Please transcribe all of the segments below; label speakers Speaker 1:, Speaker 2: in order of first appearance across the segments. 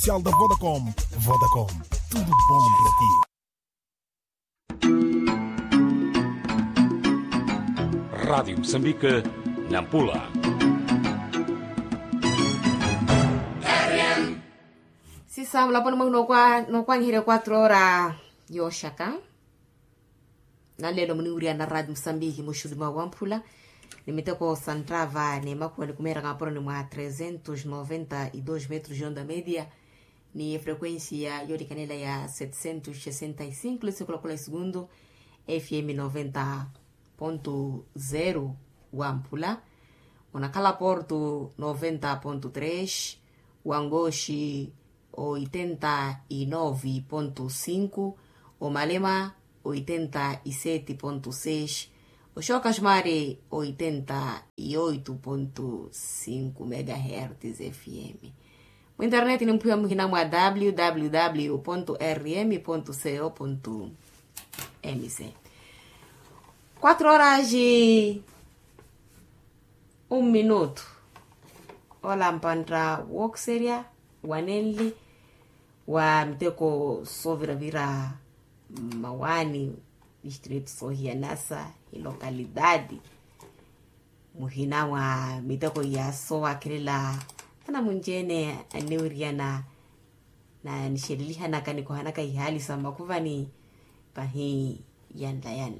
Speaker 1: Comercial da Vodacom. Vodacom. Tudo bom para ti.
Speaker 2: Rádio Moçambique, Nampula.
Speaker 3: Sisa mlaponi mwa nokwa ngire 4 horas yoshaka. Na lelo mniuria na Radio Moçambique mushudima wampula. Nimeteko santrava ne makuwa ni kumera ngaporo ni mwa 392 metros de onda média. Ni frequência yodi canela ya 765 lese kula segundo FM 90.0 wampula. Unakala Porto 90.3, Wangoshi 89.5, o Malema 87.6, o Chocasmare 88.5 MHz FM. O internet ni mpya mkina mwa www.rm.co.mz. 4 horas e 1 minuto. Ola mpandra wokseria wanenli wa mteko sovira mawani distrito sohia nasa localidade muhina wa miteko ya soa kirila ana munjene aneuriana na nishiriliha na kaniko hanaka ihali sama kuvani pahi yanla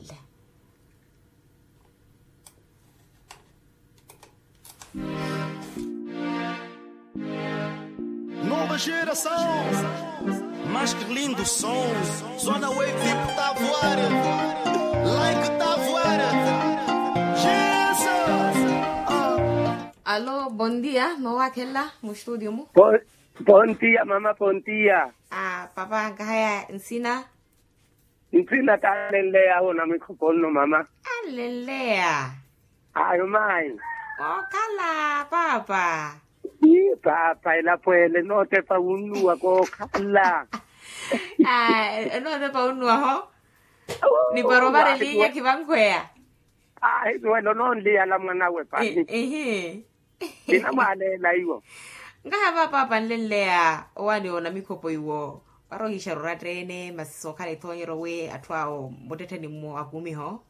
Speaker 4: Nova geração, mas que lindo som. Zona Wave Tavoara, like Tavoara. Jesus.
Speaker 3: Alô, bom dia, no aquela no estúdio mu.
Speaker 5: Bom dia, mama, bom dia.
Speaker 3: Papa kaya ensina.
Speaker 5: Ensina talelea una microfono, mama.
Speaker 3: Alelea.
Speaker 5: Ay, mãe.
Speaker 3: Oh, cala, papa.
Speaker 5: Sí, papa, la puele no te pa unua ko kala.
Speaker 3: No te pa unua ho. Ni para robar el niña que van kwea.
Speaker 5: Ay, bueno, no ndia la manawe pa. Ina male la iwo.
Speaker 3: Ngaha papa nlelea wani ona mikopo iwo. Paro hisharura trene masisoka le tonyero we atwao motete ni mo akumi ho.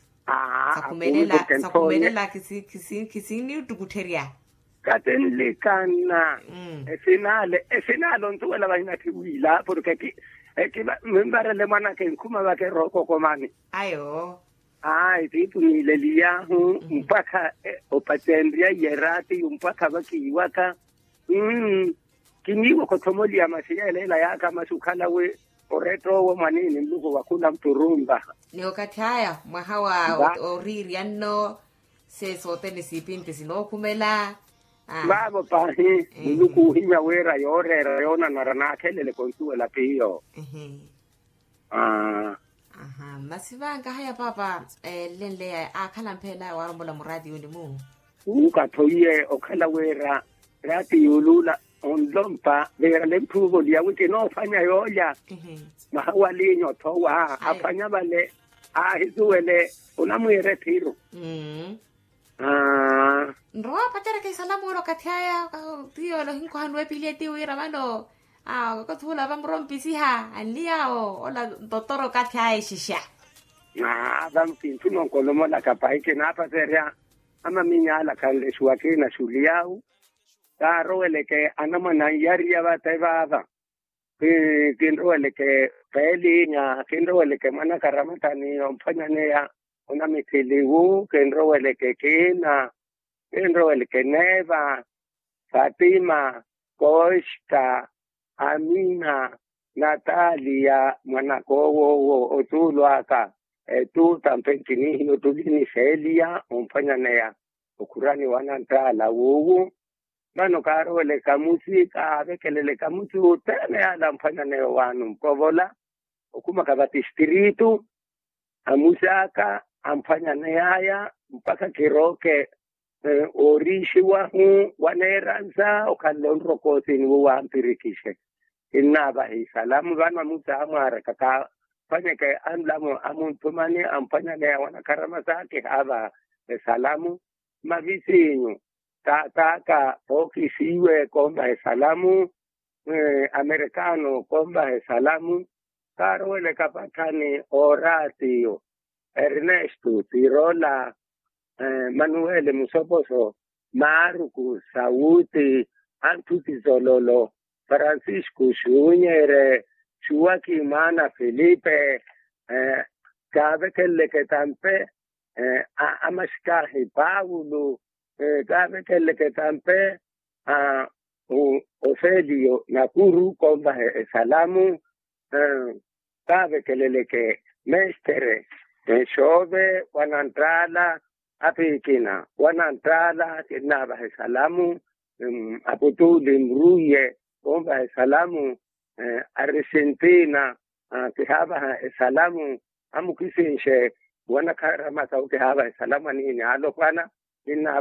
Speaker 3: Sakumelela kisini utukuteria.
Speaker 5: Katenlikana. Efinalo ntuwela vaina kiwila porque ki membara le mana ke nkuma ba ke roko komani.
Speaker 3: Ayo.
Speaker 5: Ai tipu ni lelia mpaka opatendria yerati mpaka bakiwaka. Kiniwo kotomoli ya masiya lela yaka masukala we oretro wa manini mluko wakula mturumba.
Speaker 3: Ni wakati haya mwahawa oriri anno se sote ni sipinte sinokumela.
Speaker 5: Babo pahi mluko hinya wera yorera yona narana kelele konsuwe la piyo.
Speaker 3: Masivanga haya papa lenle akhala mpela warombola muradi undi mu.
Speaker 5: Ukatoye okhala wera rati yulula onlompa vera lempugo dia wike no fanya yoya. Mahawali nyotowa afanya bale hizuele unamwere tiro.
Speaker 3: Nroa patera ke salamu ro kathaya tio lo hinko hanwe pileti wira mano ko thula ba mrompisi ha anliao ola dotoro kathaya shisha
Speaker 5: bam pintu non kolomo la kapai ke na pateria ama minyala kale shuake na shuliao taro ele ke anama na yaria ba tebaba kinro ele ke pelinya kinro ele ke mana karamata ni omfanya ne ya una mitiliu kinro ele ke kena kinro ele ke neva Fatima Costa Amina Natalia mwanakowo otulwaka tu tampentini otulini Celia omfanya ne ya ukurani wanantala wuwu mano karo ele kamusika bekelele kamusi utene ala mfanya ne wanu mkovola okuma kabati spiritu amusaka amfanya ne haya mpaka kiroke orishi wahu waneranza okalonro kosin wa ampirikishe inaba salamu bana musa amara kaka fanya ke anlamu amuntumani amfanya ne wana karama zake haba salamu mavisinyo taka okisiwe komba salamu americano komba salamu karole kapatani Oratio Ernesto Tirola Manuel Musoposo Maruku Sauti Antuti Zololo Francisco Shunyere Shuaki Mana Felipe Cabe que le que tampe Amashkahi Paulo Cabe que le que tampe Ofelio Nakuru komba salamu Cabe que le que mestere Shove wanantrala apikina wanantrala kinaba salamu aputuli mruye komba salamu Argentina kihaba salamu amukisishe wana karama ka kihaba salamu nini alo pana ina